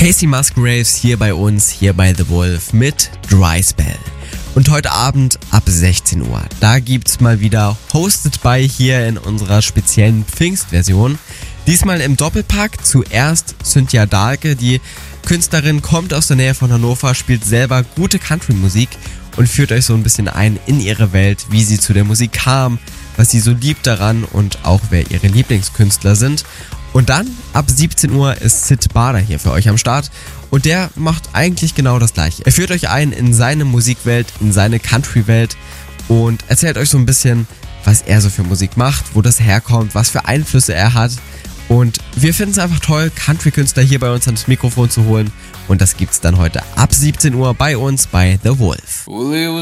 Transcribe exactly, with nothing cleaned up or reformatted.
Casey Musgraves hier bei uns, hier bei The Wolf mit Dry Spell. Und heute Abend ab sechzehn Uhr, da gibt's mal wieder Hosted by hier in unserer speziellen Pfingstversion. Diesmal im Doppelpack, zuerst Cynthia Dahlke, die Künstlerin kommt aus der Nähe von Hannover, spielt selber gute Country-Musik und führt euch so ein bisschen ein in ihre Welt, wie sie zu der Musik kam, was sie so liebt daran und auch wer ihre Lieblingskünstler sind. Und dann ab siebzehn Uhr ist Sid Bader hier für euch am Start und der macht eigentlich genau das Gleiche. Er führt euch ein in seine Musikwelt, in seine Country-Welt und erzählt euch so ein bisschen, was er so für Musik macht, wo das herkommt, was für Einflüsse er hat. Und wir finden es einfach toll, Country-Künstler hier bei uns ans Mikrofon zu holen. Und das gibt's dann heute ab siebzehn Uhr bei uns bei The Wolf.